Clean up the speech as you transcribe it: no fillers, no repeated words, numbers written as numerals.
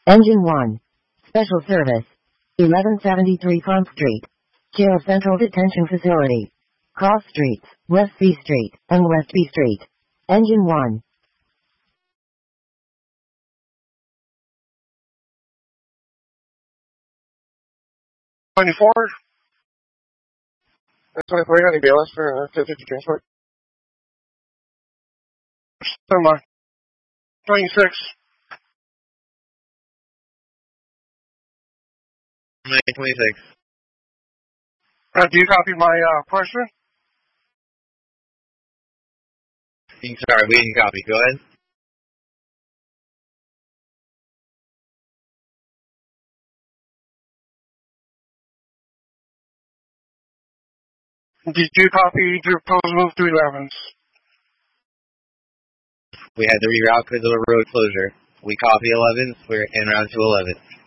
Engine 1. Special Service. 1173 Front Street. Jail Central Detention Facility. Cross Streets, West C Street, and West B Street. Engine 1. 24. That's 23. Any BLS for 50 transport. Standby. 26. 26. Do you copy my question? Sorry, we didn't copy. Go ahead. Did you copy your proposed move to 11s? We had to reroute because of a road closure. We copy 11s. We're en route to 11.